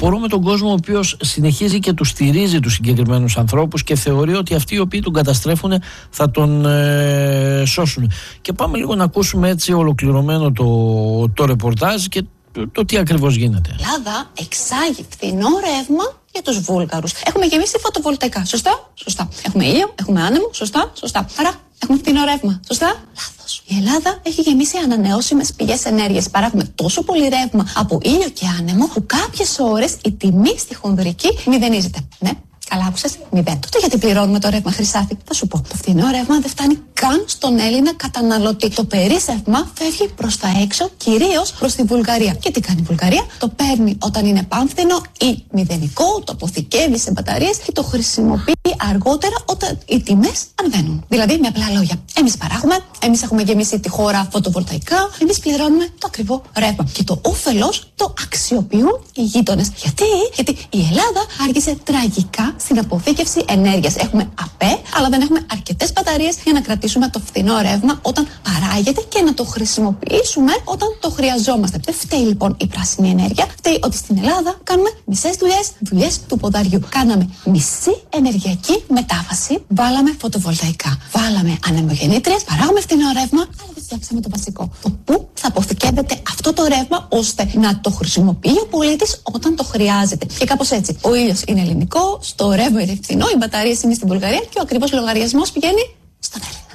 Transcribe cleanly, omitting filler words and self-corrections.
Απορώ με τον κόσμο ο οποίος συνεχίζει και του στηρίζει τους συγκεκριμένους ανθρώπους και θεωρεί ότι αυτοί οι οποίοι τον καταστρέφουν θα τον σώσουν. Και πάμε λίγο να ακούσουμε έτσι ολοκληρωμένο το ρεπορτάζ και το τι ακριβώς γίνεται. Η Ελλάδα εξάγει φθηνό ρεύμα για τους Βούλγαρους. Έχουμε γεμίσει φωτοβολταϊκά. Σωστά? Σωστά. Έχουμε ήλιο, έχουμε άνεμο. Σωστά? Σωστά. Άρα έχουμε φθηνό ρεύμα. Σωστά? Λάθος. Η Ελλάδα έχει γεμίσει ανανεώσιμες πηγές ενέργειας. Παράγουμε τόσο πολύ ρεύμα από ήλιο και άνεμο που κάποιες ώρες η τιμή στη χονδρική μηδενίζεται. Ναι. Καλά, άκουσες, 0. Τότε γιατί πληρώνουμε το ρεύμα, Χρυσάφη? Θα σου πω. Το φθηνό ρεύμα δεν φτάνει καν στον Έλληνα καταναλωτή. Το περίσσευμα φεύγει προς τα έξω, κυρίως προς τη Βουλγαρία. Και τι κάνει η Βουλγαρία? Το παίρνει όταν είναι πάμφθηνο ή μηδενικό, το αποθηκεύει σε μπαταρίες και το χρησιμοποιεί αργότερα όταν οι τιμές ανεβαίνουν. Δηλαδή, με απλά λόγια, εμείς παράγουμε, εμείς έχουμε γεμίσει τη χώρα φωτοβολταϊκά, εμείς πληρώνουμε το ακριβό ρεύμα. Και το όφελος το αξιοποιούν οι γείτονες. Γιατί η Ελλάδα άργησε τραγικά στην αποθήκευση ενέργειας. Έχουμε ΑΠΕ, αλλά δεν έχουμε αρκετές μπαταρίες για να κρατήσουμε το φθηνό ρεύμα όταν παράγεται και να το χρησιμοποιήσουμε όταν το χρειαζόμαστε. Δεν φταίει λοιπόν η πράσινη ενέργεια. Φταίει ότι στην Ελλάδα κάνουμε μισές δουλειές του ποδαριού. Κάναμε μισή ενεργειακή μετάβαση, βάλαμε φωτοβολταϊκά, βάλαμε ανεμογεννήτριες, παράγουμε φθηνό ρεύμα, αλλά δεν φτιάξαμε το βασικό. Το πού θα αποθηκεύεται αυτό το ρεύμα ώστε να το χρησιμοποιεί ο πολίτης όταν το χρειάζεται. Και κάπως έτσι. Ο ήλιος είναι ελληνικό, το ρεύμα είναι φθηνό, οι μπαταρίες είναι στην Βουλγαρία και ο ακριβώς λογαριασμός πηγαίνει στον Έλληνα.